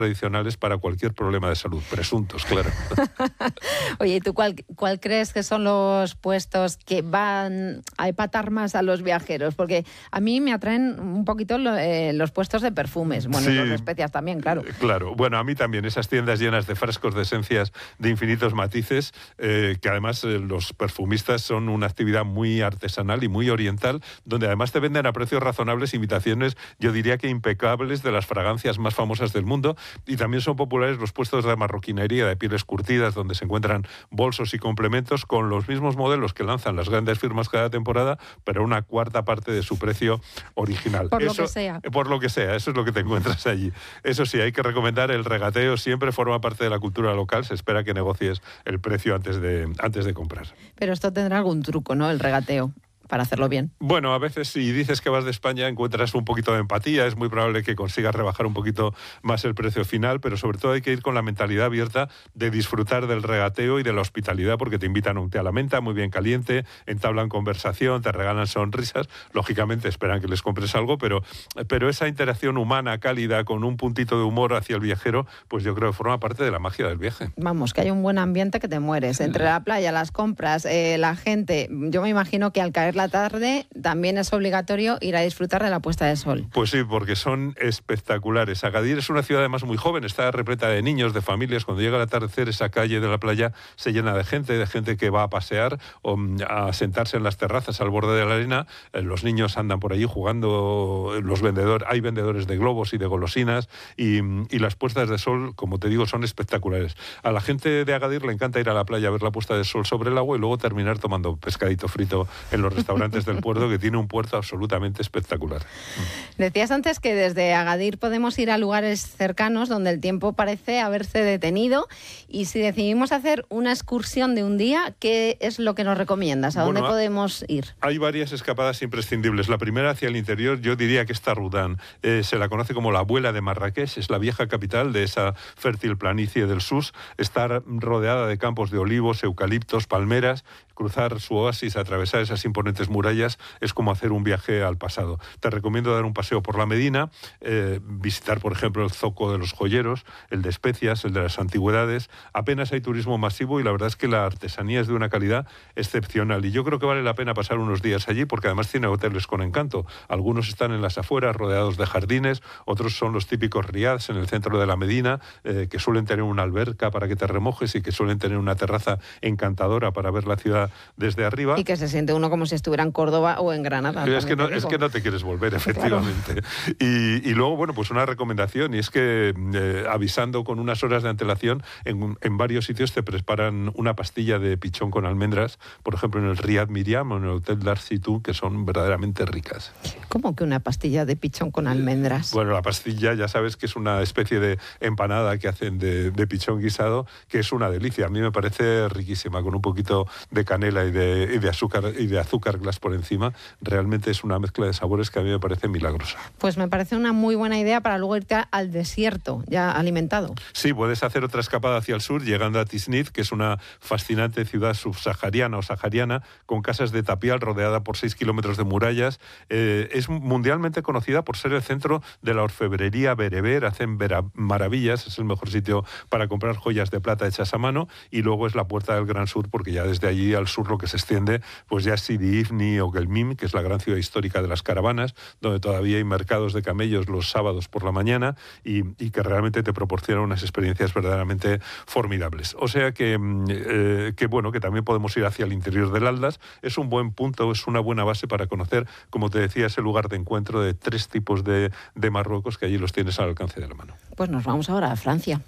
adicionales para cualquier problema de salud, presuntos, claro. Oye, ¿y tú cuál crees que son los puestos que van a empatar más a los viajeros? Porque a mí me atraen un poquito los puestos de perfumes, bueno, sí, los de especias también, claro. Claro, bueno, a mí también, esas tiendas llenas de frascos de esencias de infinitos matices, que además los perfumistas son una actividad muy artesanal y muy oriental, donde además te venden a precios razonables imitaciones, yo diría que impecables, de las fragancias más famosas del mundo. Y también son populares los puestos de marroquinería de pieles curtidas, donde se encuentran bolsos y complementos con los mismos modelos que lanzan las grandes firmas cada temporada, pero una cuarta parte de su precio original. Por lo que sea. Por lo que sea, eso es lo que te encuentras allí. Eso sí, hay que recomendar el regateo, siempre forma parte de la cultura local, se espera que negocies el precio antes de comprar. Pero esto tendrá algún truco, ¿no?, el regateo, para hacerlo bien. Bueno, a veces si dices que vas de España encuentras un poquito de empatía, es muy probable que consigas rebajar un poquito más el precio final, pero sobre todo hay que ir con la mentalidad abierta de disfrutar del regateo y de la hospitalidad, porque te invitan a un té a la menta muy bien caliente, entablan conversación, te regalan sonrisas, lógicamente esperan que les compres algo, pero esa interacción humana, cálida, con un puntito de humor hacia el viajero, pues yo creo que forma parte de la magia del viaje. Vamos, que hay un buen ambiente que te mueres, entre la playa, las compras, la gente. Yo me imagino que al caer la tarde también es obligatorio ir a disfrutar de la puesta de sol. Pues sí, porque son espectaculares. Agadir es una ciudad además muy joven, está repleta de niños, de familias. Cuando llega el atardecer, esa calle de la playa se llena de gente que va a pasear o a sentarse en las terrazas al borde de la arena. Los niños andan por allí jugando, hay vendedores de globos y de golosinas, y las puestas de sol, como te digo, son espectaculares. A la gente de Agadir le encanta ir a la playa a ver la puesta de sol sobre el agua y luego terminar tomando pescadito frito en los restaurantes del puerto, que tiene un puerto absolutamente espectacular. Decías antes que desde Agadir podemos ir a lugares cercanos donde el tiempo parece haberse detenido, y si decidimos hacer una excursión de un día, ¿qué es lo que nos recomiendas? ¿A dónde podemos ir? Hay varias escapadas imprescindibles. La primera, hacia el interior, yo diría que es Tarrudán. Se la conoce como la abuela de Marrakech, es la vieja capital de esa fértil planicie del Sus. Está rodeada de campos de olivos, eucaliptos, palmeras. Cruzar su oasis, atravesar esas imponentes murallas, es como hacer un viaje al pasado. Te recomiendo dar un paseo por la Medina, visitar, por ejemplo, el Zoco de los Joyeros, el de especias, el de las antigüedades. Apenas hay turismo masivo y la verdad es que la artesanía es de una calidad excepcional. Y yo creo que vale la pena pasar unos días allí, porque además tiene hoteles con encanto. Algunos están en las afueras, rodeados de jardines, otros son los típicos riads en el centro de la Medina, que suelen tener una alberca para que te remojes y que suelen tener una terraza encantadora para ver la ciudad desde arriba. Y que se siente uno como si estuviera en Córdoba o en Granada. Es que no te quieres volver, efectivamente. Claro. Y luego, bueno, pues una recomendación, y es que avisando con unas horas de antelación, en varios sitios te preparan una pastilla de pichón con almendras, por ejemplo en el Riad Miriam o en el Hotel Darsitu, que son verdaderamente ricas. ¿Cómo que una pastilla de pichón con almendras? Bueno, la pastilla ya sabes que es una especie de empanada que hacen de pichón guisado, que es una delicia. A mí me parece riquísima, con un poquito de canela y de azúcar glass por encima. Realmente es una mezcla de sabores que a mí me parece milagrosa. Pues me parece una muy buena idea para luego irte al desierto, ya alimentado. Sí, puedes hacer otra escapada hacia el sur, llegando a Tiznit, que es una fascinante ciudad subsahariana o sahariana, con casas de tapial rodeada por 6 kilómetros de murallas. Es mundialmente conocida por ser el centro de la orfebrería bereber, hacen maravillas, es el mejor sitio para comprar joyas de plata hechas a mano, y luego es la puerta del Gran Sur, porque ya desde allí al sur lo que se extiende pues ya es Sidi Ifni o Gelmim, que es la gran ciudad histórica de las caravanas, donde todavía hay mercados de camellos los sábados por la mañana y que realmente te proporcionan unas experiencias verdaderamente formidables. O sea que bueno, que también podemos ir hacia el interior del Atlas. Es un buen punto, es una buena base para conocer, como te decía, ese lugar de encuentro de 3 tipos de Marruecos, que allí los tienes al alcance de la mano. Pues nos vamos ahora a Francia.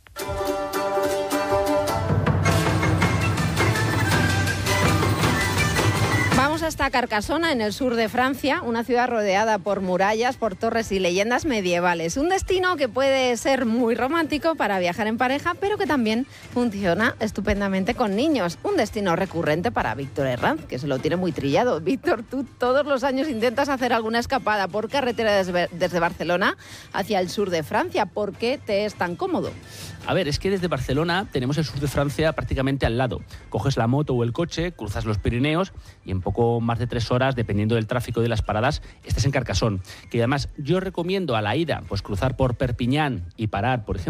Hasta Carcassona, en el sur de Francia, una ciudad rodeada por murallas, por torres y leyendas medievales. Un destino que puede ser muy romántico para viajar en pareja, pero que también funciona estupendamente con niños. Un destino recurrente para Víctor Herranz, que se lo tiene muy trillado. Víctor, tú todos los años intentas hacer alguna escapada por carretera desde Barcelona hacia el sur de Francia. ¿Por qué te es tan cómodo? A ver, es que desde Barcelona tenemos el sur de Francia prácticamente al lado. Coges la moto o el coche, cruzas los Pirineos y en poco más de 3 horas, dependiendo del tráfico de las paradas, estás en Carcassonne. Que además yo recomiendo a la ida pues cruzar por Perpiñán y parar, por ejemplo,